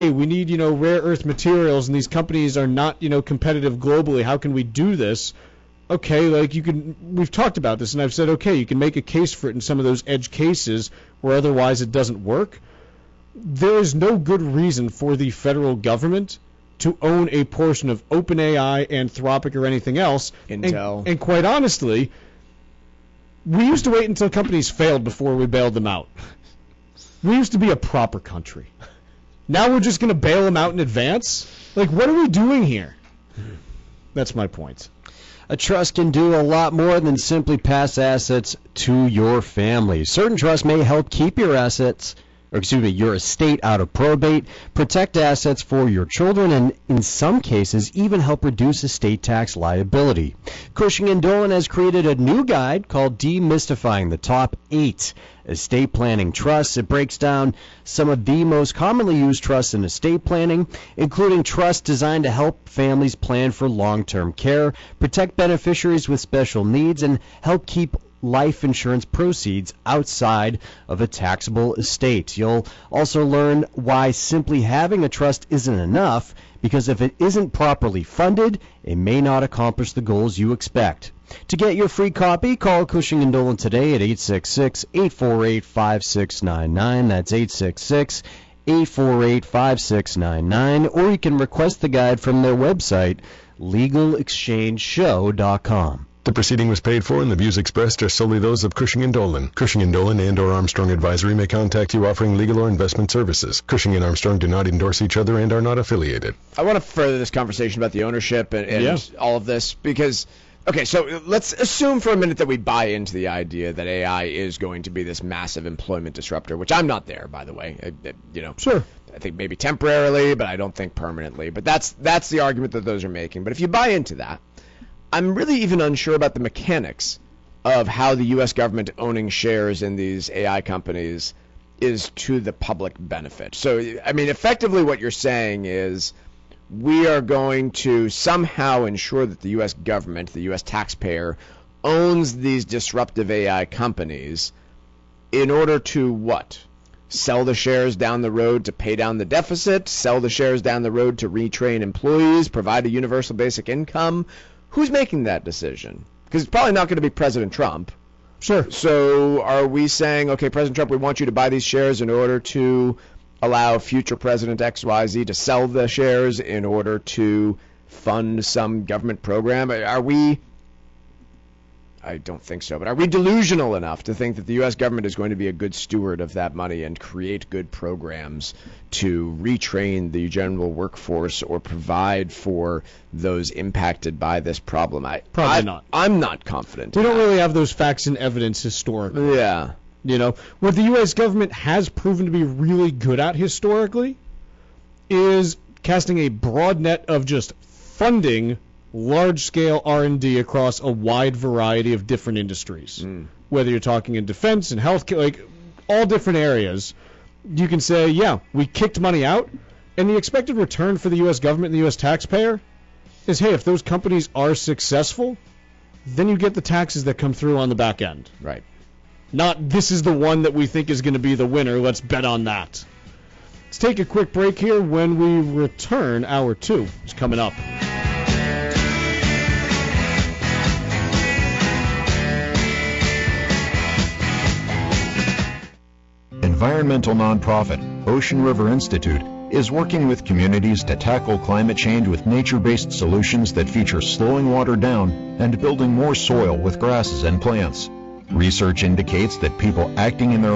hey, we need, rare earth materials, and these companies are not, competitive globally. How can we do this? Okay, we've talked about this, and I've said, okay, you can make a case for it in some of those edge cases where otherwise it doesn't work. There is no good reason for the federal government to own a portion of OpenAI, Anthropic, or anything else. Intel. And quite honestly, we used to wait until companies failed before we bailed them out. We used to be a proper country. Now we're just going to bail them out in advance? What are we doing here? That's my point. A trust can do a lot more than simply pass assets to your family. Certain trusts may help keep your your estate out of probate, protect assets for your children, and in some cases even help reduce estate tax liability. Cushing & Dolan has created a new guide called Demystifying the Top 8 Estate Planning Trusts. It breaks down some of the most commonly used trusts in estate planning, including trusts designed to help families plan for long-term care, protect beneficiaries with special needs, and help keep life insurance proceeds outside of a taxable estate. You'll also learn why simply having a trust isn't enough, because if it isn't properly funded, it may not accomplish the goals you expect. To get your free copy, call Cushing & Dolan today at 866-848-5699. That's 866-848-5699. Or you can request the guide from their website, LegalExchangeShow.com. The proceeding was paid for, and the views expressed are solely those of Cushing & Dolan. Cushing & Dolan and/or Armstrong Advisory may contact you offering legal or investment services. Cushing and Armstrong do not endorse each other and are not affiliated. I want to further this conversation about the ownership and all of this because, okay, so let's assume for a minute that we buy into the idea that AI is going to be this massive employment disruptor, which I'm not there, by the way. Sure. I think maybe temporarily, but I don't think permanently. But that's the argument that those are making. But if you buy into that, I'm really even unsure about the mechanics of how the U.S. government owning shares in these AI companies is to the public benefit. So, I mean, effectively what you're saying is we are going to somehow ensure that the U.S. government, the U.S. taxpayer, owns these disruptive AI companies in order to what? Sell the shares down the road to pay down the deficit, sell the shares down the road to retrain employees, provide a universal basic income. Who's making that decision? Because it's probably not going to be President Trump. Sure. So are we saying, okay, President Trump, we want you to buy these shares in order to allow future President XYZ to sell the shares in order to fund some government program? I don't think so, but are we delusional enough to think that the U.S. government is going to be a good steward of that money and create good programs to retrain the general workforce or provide for those impacted by this problem? Probably not. I'm not confident. We don't really have those facts and evidence historically. Yeah. What the U.S. government has proven to be really good at historically is casting a broad net of just funding large-scale R&D across a wide variety of different industries. Whether you're talking in defense and healthcare, all different areas, you can say, yeah, we kicked money out, and the expected return for the U.S. government and the U.S. taxpayer is, hey, if those companies are successful, then you get the taxes that come through on the back end. Right. Not, this is the one that we think is going to be the winner, let's bet on that. Let's take a quick break here. When we return, Hour 2 is coming up. Environmental nonprofit Ocean River Institute is working with communities to tackle climate change with nature-based solutions that feature slowing water down and building more soil with grasses and plants. Research indicates that people acting in their